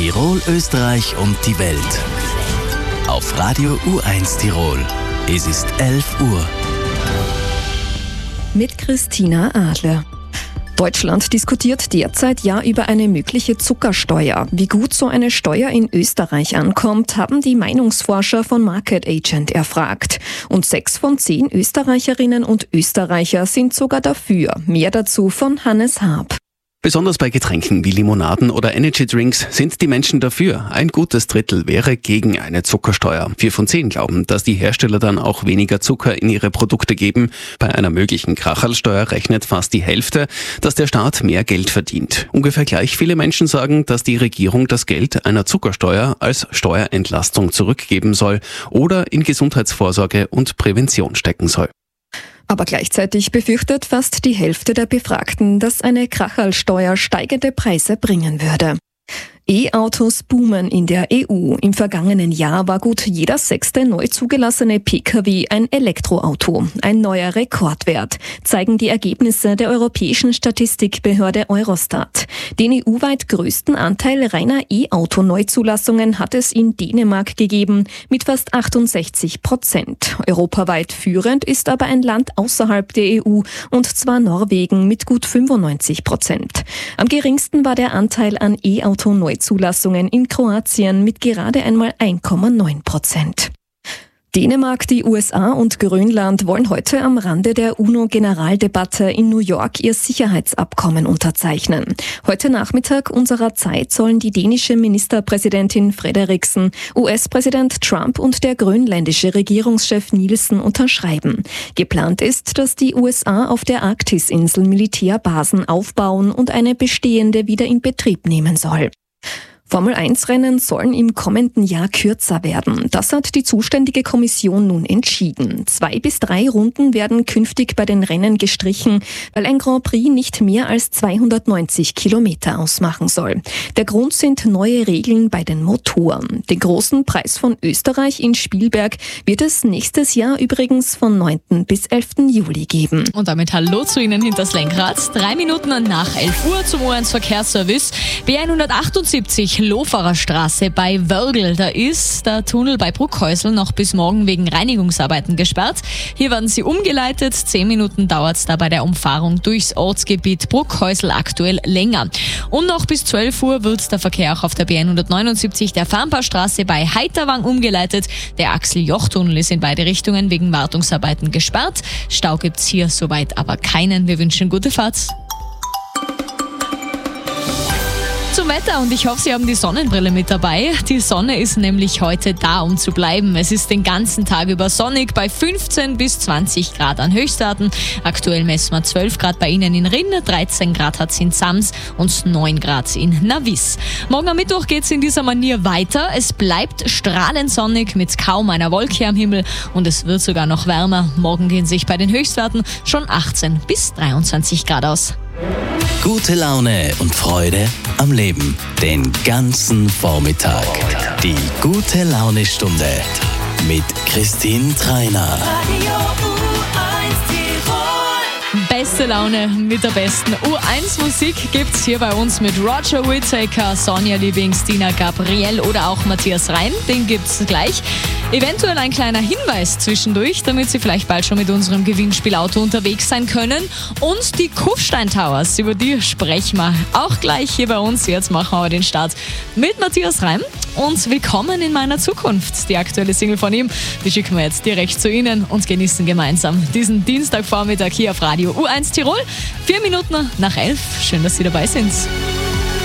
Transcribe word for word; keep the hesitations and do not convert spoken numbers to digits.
Tirol, Österreich und die Welt. Auf Radio U eins Tirol. Es ist elf Uhr. Mit Christina Adler. Deutschland diskutiert derzeit ja über eine mögliche Zuckersteuer. Wie gut so eine Steuer in Österreich ankommt, haben die Meinungsforscher von Market Agent erfragt. Und sechs von zehn Österreicherinnen und Österreicher sind sogar dafür. Mehr dazu von Hannes Haab. Besonders bei Getränken wie Limonaden oder Energy Drinks sind die Menschen dafür. Ein gutes Drittel wäre gegen eine Zuckersteuer. Vier von zehn glauben, dass die Hersteller dann auch weniger Zucker in ihre Produkte geben. Bei einer möglichen Kracherlsteuer rechnet fast die Hälfte, dass der Staat mehr Geld verdient. Ungefähr gleich viele Menschen sagen, dass die Regierung das Geld einer Zuckersteuer als Steuerentlastung zurückgeben soll oder in Gesundheitsvorsorge und Prävention stecken soll. Aber gleichzeitig befürchtet fast die Hälfte der Befragten, dass eine Kracherlsteuer steigende Preise bringen würde. E-Autos boomen in der E U. Im vergangenen Jahr war gut jeder sechste neu zugelassene Pkw ein Elektroauto. Ein neuer Rekordwert, zeigen die Ergebnisse der europäischen Statistikbehörde Eurostat. Den E U-weit größten Anteil reiner E-Auto-Neuzulassungen hat es in Dänemark gegeben, mit fast achtundsechzig Prozent. Europaweit führend ist aber ein Land außerhalb der E U, und zwar Norwegen mit gut fünfundneunzig Prozent. Am geringsten war der Anteil an E-Auto-Neuzulassungen Zulassungen in Kroatien mit gerade einmal eins Komma neun Prozent. Dänemark, die U S A und Grönland wollen heute am Rande der UNO-Generaldebatte in New York ihr Sicherheitsabkommen unterzeichnen. Heute Nachmittag unserer Zeit sollen die dänische Ministerpräsidentin Frederiksen, U S-Präsident Trump und der grönländische Regierungschef Nielsen unterschreiben. Geplant ist, dass die U S A auf der Arktisinsel Militärbasen aufbauen und eine bestehende wieder in Betrieb nehmen soll. Formel eins Rennen sollen im kommenden Jahr kürzer werden. Das hat die zuständige Kommission nun entschieden. Zwei bis drei Runden werden künftig bei den Rennen gestrichen, weil ein Grand Prix nicht mehr als zweihundertneunzig Kilometer ausmachen soll. Der Grund sind neue Regeln bei den Motoren. Den großen Preis von Österreich in Spielberg wird es nächstes Jahr übrigens von neunten bis elften Juli geben. Und damit hallo zu Ihnen hinters Lenkrad. Drei Minuten nach elf Uhr zum U eins Verkehrsservice. B hundertachtundsiebzig Lofarer Straße bei Wörgl. Da ist der Tunnel bei Bruckhäusl noch bis morgen wegen Reinigungsarbeiten gesperrt. Hier werden sie umgeleitet. Zehn Minuten dauert es da bei der Umfahrung durchs Ortsgebiet Bruckhäusl aktuell länger. Und noch bis zwölf Uhr wird der Verkehr auch auf der B hundertneunundsiebzig der Farnpaarstraße bei Heiterwang umgeleitet. Der Axel-Joch-Tunnel ist in beide Richtungen wegen Wartungsarbeiten gesperrt. Stau gibt's hier soweit aber keinen. Wir wünschen gute Fahrt. Zum Wetter, und ich hoffe, Sie haben die Sonnenbrille mit dabei. Die Sonne ist nämlich heute da, um zu bleiben. Es ist den ganzen Tag über sonnig bei fünfzehn bis zwanzig Grad an Höchstwerten. Aktuell messen wir zwölf Grad bei Ihnen in Rinn, dreizehn Grad hat es in Sams und neun Grad in Navis. Morgen am Mittwoch geht es in dieser Manier weiter. Es bleibt strahlend sonnig mit kaum einer Wolke am Himmel und es wird sogar noch wärmer. Morgen gehen sich bei den Höchstwerten schon achtzehn bis dreiundzwanzig Grad aus. Gute Laune und Freude am Leben. Den ganzen Vormittag. Die gute Laune-Stunde mit Christine Treiner. Beste Laune mit der besten U eins Musik gibt's hier bei uns mit Roger Whittaker, Sonja Liebings, Dina Gabriel oder auch Matthias Reim. Den gibt's gleich. Eventuell ein kleiner Hinweis zwischendurch, damit Sie vielleicht bald schon mit unserem Gewinnspielauto unterwegs sein können. Und die Kufstein Towers, über die sprechen wir auch gleich hier bei uns. Jetzt machen wir aber den Start mit Matthias Reim. Und Willkommen in meiner Zukunft, die aktuelle Single von ihm, die schicken wir jetzt direkt zu Ihnen und genießen gemeinsam diesen Dienstagvormittag hier auf Radio U eins Tirol. Vier Minuten nach elf. Schön, dass Sie dabei sind.